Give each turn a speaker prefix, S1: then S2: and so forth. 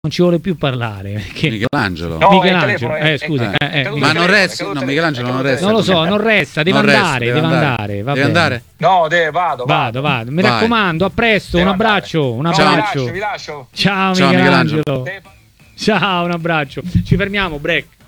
S1: non ci vuole più parlare. Perché...
S2: Michelangelo.
S3: No,
S1: Michelangelo,
S3: scusi.
S2: Ma non resta, no, Michelangelo non resta.
S1: Non lo so, non resta, deve andare. Va
S2: Deve
S1: bene.
S2: andare?
S3: No, vado.
S1: Mi raccomando, a presto, un abbraccio, un abbraccio.
S3: Vi lascio.
S1: Ciao Michelangelo. Ciao, un abbraccio. Ci fermiamo, break.